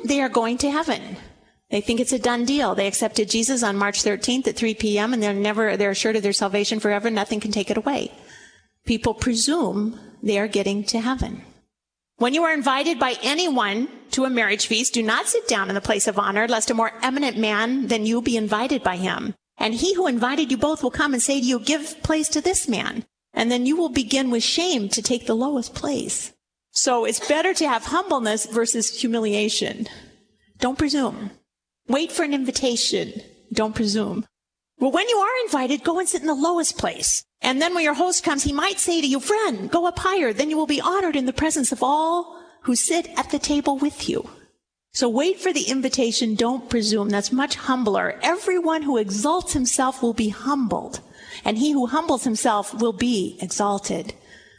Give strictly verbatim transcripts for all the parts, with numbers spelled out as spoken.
they are going to heaven. They think it's a done deal. They accepted Jesus on March thirteenth at three p.m. and they're never, they're assured of their salvation forever. Nothing can take it away. People presume they are getting to heaven. When you are invited by anyone to a marriage feast, do not sit down in the place of honor, lest a more eminent man than you be invited by him. And he who invited you both will come and say to you, give place to this man. And then you will begin with shame to take the lowest place. So it's better to have humbleness versus humiliation. Don't presume. Wait for an invitation. Don't presume. Well, when you are invited, go and sit in the lowest place. And then when your host comes, he might say to you, friend, go up higher. Then you will be honored in the presence of all who sit at the table with you. So wait for the invitation. Don't presume. That's much humbler. Everyone who exalts himself will be humbled. And he who humbles himself will be exalted.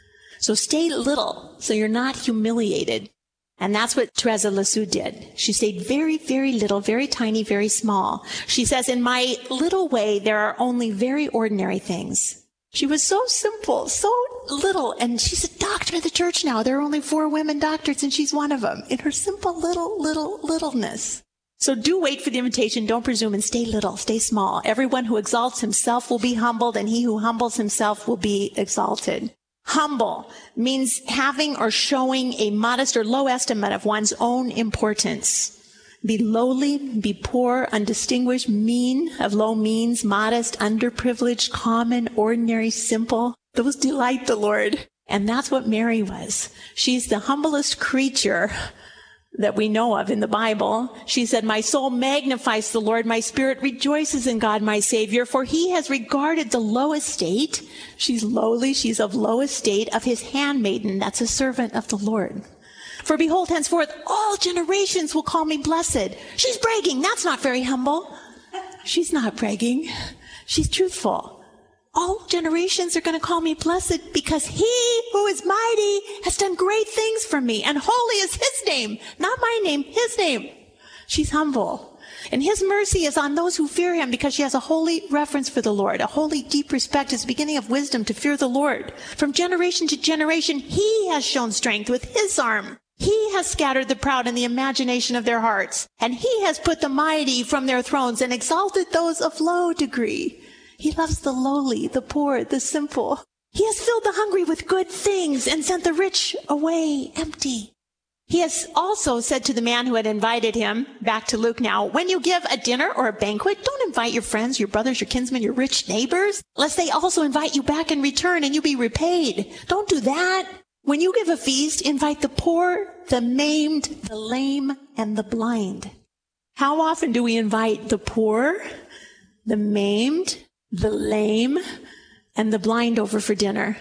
So stay little so you're not humiliated. And that's what Teresa Lisieux did. She stayed very, very little, very tiny, very small. She says, in my little way, there are only very ordinary things. She was so simple, so little, and she's a doctor of the church now. There are only four women doctors, and she's one of them, in her simple little, little, littleness. So do wait for the invitation, don't presume, and stay little, stay small. Everyone who exalts himself will be humbled, and he who humbles himself will be exalted. Humble means having or showing a modest or low estimate of one's own importance. Be lowly, be poor, undistinguished, mean, of low means, modest, underprivileged, common, ordinary, simple. Those delight the Lord. And that's what Mary was. She's the humblest creature that we know of in the Bible. She said, my soul magnifies the Lord, my spirit rejoices in God, my Savior, for he has regarded the low estate. She's lowly, she's of low estate of his handmaiden. That's a servant of the Lord. For behold, henceforth, all generations will call me blessed. She's bragging. That's not very humble. She's not bragging. She's truthful. All generations are going to call me blessed because he who is mighty has done great things for me. And holy is his name, not my name, his name. She's humble. And his mercy is on those who fear him because she has a holy reverence for the Lord, a holy deep respect. It's the beginning of wisdom to fear the Lord. From generation to generation, he has shown strength with his arm. He has scattered the proud in the imagination of their hearts. And he has put the mighty from their thrones and exalted those of low degree. He loves the lowly, the poor, the simple. He has filled the hungry with good things and sent the rich away empty. He has also said to the man who had invited him, back to Luke now, when you give a dinner or a banquet, don't invite your friends, your brothers, your kinsmen, your rich neighbors, lest they also invite you back in return and you be repaid. Don't do that. When you give a feast, invite the poor, the maimed, the lame, and the blind. How often do we invite the poor, the maimed, the lame, and the blind over for dinner?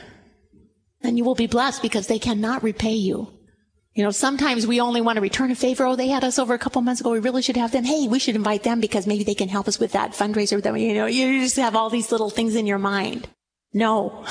And you will be blessed because they cannot repay you. You know, sometimes we only want to return a favor. Oh, they had us over a couple months ago. We really should have them. Hey, we should invite them because maybe they can help us with that fundraiser. That, you know, you just have all these little things in your mind. No,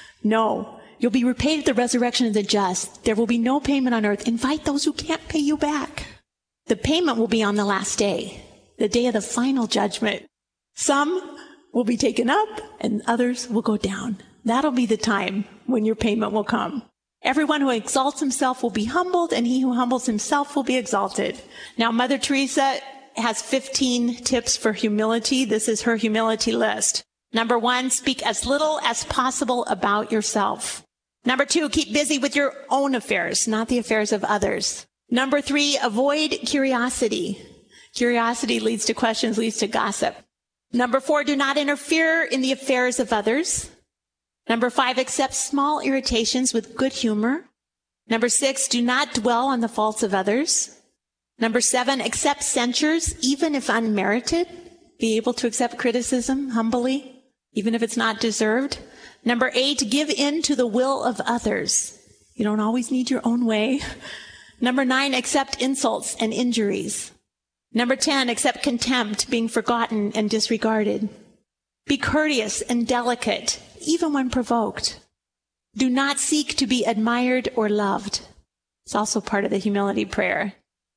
no. You'll be repaid at the resurrection of the just. There will be no payment on earth. Invite those who can't pay you back. The payment will be on the last day, the day of the final judgment. Some will be taken up and others will go down. That'll be the time when your payment will come. Everyone who exalts himself will be humbled, and he who humbles himself will be exalted. Now, Mother Teresa has fifteen tips for humility. This is her humility list. Number one, speak as little as possible about yourself. Number two, keep busy with your own affairs, not the affairs of others. Number three, avoid curiosity. Curiosity leads to questions, leads to gossip. Number four, do not interfere in the affairs of others. Number five, accept small irritations with good humor. Number six, do not dwell on the faults of others. Number seven, accept censures, even if unmerited. Be able to accept criticism humbly, even if it's not deserved. Number eight, give in to the will of others. You don't always need your own way. Number nine, accept insults and injuries. Number ten, accept contempt, being forgotten and disregarded. Be courteous and delicate, even when provoked. Do not seek to be admired or loved. It's also part of the humility prayer.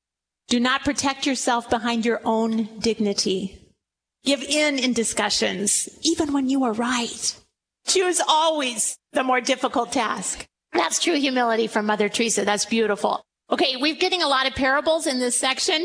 Do not protect yourself behind your own dignity. Give in in discussions, even when you are right. Choose always the more difficult task. That's true humility from Mother Teresa. That's beautiful. Okay, we're getting a lot of parables in this section.